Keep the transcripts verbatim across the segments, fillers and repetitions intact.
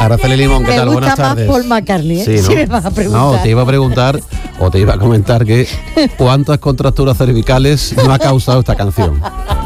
Araceli Limón, ¿qué me tal? Buenas tardes. Me gusta más Paul McCartney, ¿eh? Sí, ¿no? Si me vas a preguntar. No, te iba a preguntar, o te iba a comentar que cuántas contracturas cervicales no ha causado esta canción.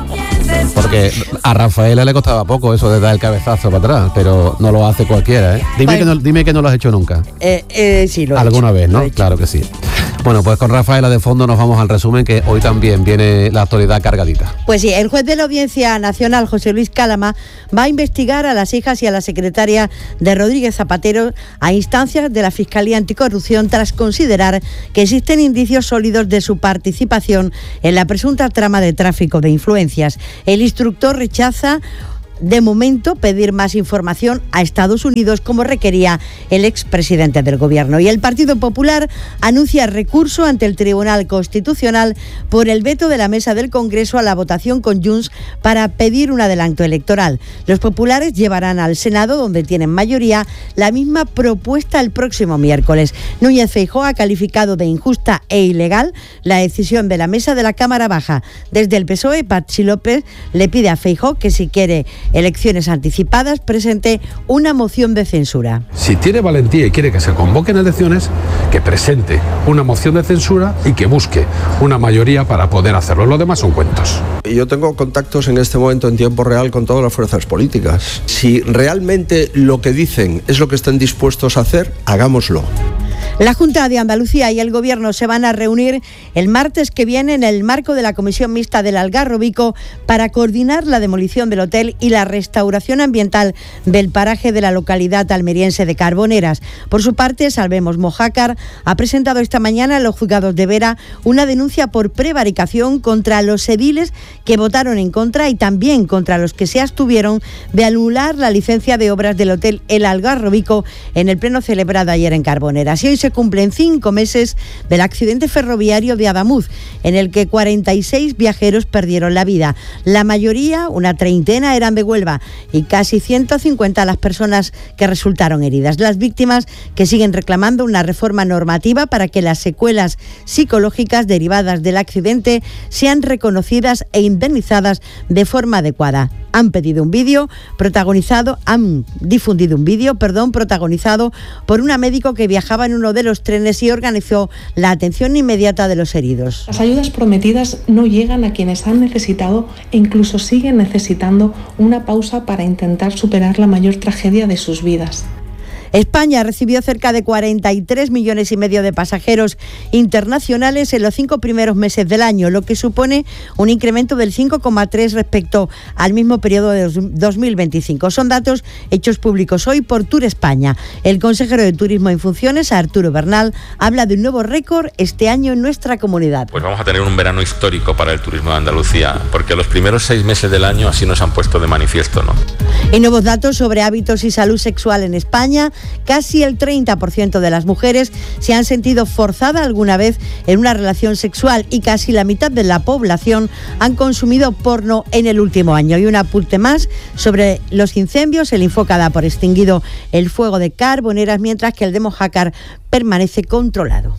Porque a Rafaela le costaba poco eso de dar el cabezazo para atrás, pero no lo hace cualquiera, ¿eh? Dime, que no, dime que no lo has hecho nunca. Eh, eh, sí, lo he Alguna hecho, vez, ¿no? Hecho. Claro que sí. Bueno, pues con Rafaela de fondo nos vamos al resumen, que hoy también viene la actualidad cargadita. Pues sí, el juez de la Audiencia Nacional, José Luis Cálama, va a investigar a las hijas y a la secretaria de Rodríguez Zapatero a instancias de la Fiscalía Anticorrupción tras considerar que existen indicios sólidos de su participación en la presunta trama de tráfico de influencias. El instructor rechaza de momento pedir más información a Estados Unidos como requería el expresidente del gobierno. Y el Partido Popular anuncia recurso ante el Tribunal Constitucional por el veto de la mesa del Congreso a la votación con Junts para pedir un adelanto electoral. Los populares llevarán al Senado, donde tienen mayoría, la misma propuesta el próximo miércoles. Núñez Feijóo ha calificado de injusta e ilegal la decisión de la mesa de la Cámara Baja. Desde el P S O E, Patxi López le pide a Feijóo que si quiere elecciones anticipadas presente una moción de censura. Si tiene valentía y quiere que se convoquen elecciones, que presente una moción de censura y que busque una mayoría para poder hacerlo. Lo demás son cuentos. Yo tengo contactos en este momento en tiempo real con todas las fuerzas políticas. Si realmente lo que dicen es lo que están dispuestos a hacer, hagámoslo. La Junta de Andalucía y el Gobierno se van a reunir el martes que viene en el marco de la Comisión Mixta del Algarrobico para coordinar la demolición del hotel y la restauración ambiental del paraje de la localidad almeriense de Carboneras. Por su parte, Salvemos Mojácar ha presentado esta mañana en los juzgados de Vera una denuncia por prevaricación contra los ediles que votaron en contra y también contra los que se abstuvieron de anular la licencia de obras del hotel El Algarrobico en el pleno celebrado ayer en Carboneras. Y hoy se cumplen cinco meses del accidente ferroviario de Adamuz, en el que cuarenta y seis viajeros perdieron la vida. La mayoría, una treintena, eran de Huelva y casi ciento cincuenta las personas que resultaron heridas. Las víctimas que siguen reclamando una reforma normativa para que las secuelas psicológicas derivadas del accidente sean reconocidas e indemnizadas de forma adecuada. Han pedido un vídeo protagonizado, han difundido un vídeo, perdón, protagonizado por una médico que viajaba en uno de los trenes y organizó la atención inmediata de los heridos. Las ayudas prometidas no llegan a quienes han necesitado e incluso siguen necesitando una pausa para intentar superar la mayor tragedia de sus vidas. España recibió cerca de cuarenta y tres millones y medio de pasajeros internacionales en los cinco primeros meses del año, lo que supone un incremento del cinco coma tres respecto al mismo periodo de dos mil veinticinco. Son datos hechos públicos hoy por Tour España. El consejero de Turismo en funciones, Arturo Bernal, habla de un nuevo récord este año en nuestra comunidad. Pues vamos a tener un verano histórico para el turismo de Andalucía, porque los primeros seis meses del año así nos han puesto de manifiesto, ¿no? Y nuevos datos sobre hábitos y salud sexual en España. Casi el treinta por ciento de las mujeres se han sentido forzadas alguna vez en una relación sexual y casi la mitad de la población han consumido porno en el último año. Y un apunte más sobre los incendios. El Infoca da por extinguido el fuego de Carboneras, mientras que el de Mojácar permanece controlado.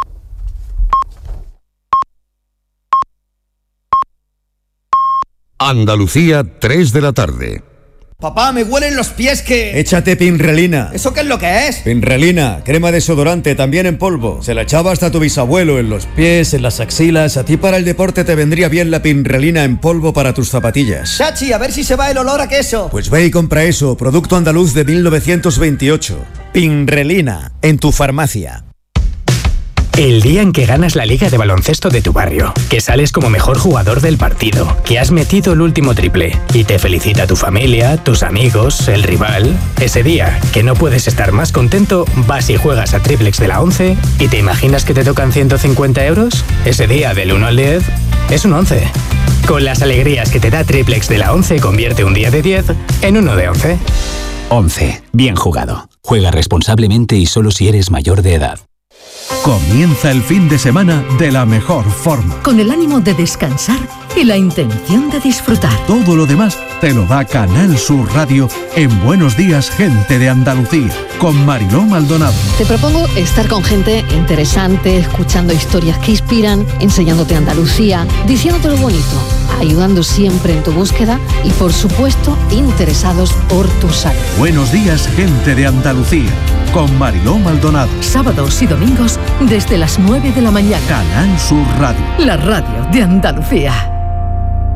Andalucía, tres de la tarde. Papá, me huelen los pies que... Échate Pinrelina. ¿Eso qué es lo que es? Pinrelina, crema desodorante, también en polvo. Se la echaba hasta tu bisabuelo en los pies, en las axilas. A ti para el deporte te vendría bien la Pinrelina en polvo para tus zapatillas. Chachi, a ver si se va el olor a queso. Pues ve y compra eso, producto andaluz de mil novecientos veintiocho. Pinrelina, en tu farmacia. El día en que ganas la liga de baloncesto de tu barrio, que sales como mejor jugador del partido, que has metido el último triple y te felicita tu familia, tus amigos, el rival. Ese día, que no puedes estar más contento, vas y juegas a Triplex de la once y te imaginas que te tocan ciento cincuenta euros. Ese día, del uno al diez, es un once. Con las alegrías que te da Triplex de la once, convierte un día de diez en uno de once. once. Bien jugado. Juega responsablemente y solo si eres mayor de edad. Comienza el fin de semana de la mejor forma. Con el ánimo de descansar y la intención de disfrutar. Todo lo demás te lo da Canal Sur Radio en Buenos Días, Gente de Andalucía, con Mariló Maldonado. Te propongo estar con gente interesante, escuchando historias que inspiran, enseñándote Andalucía, diciéndote lo bonito. ayudando siempre en tu búsqueda y, por supuesto, interesados por tu salud. Buenos días, gente de Andalucía, con Mariló Maldonado. Sábados y domingos desde las nueve de la mañana. Canal Sur Radio. La radio de Andalucía.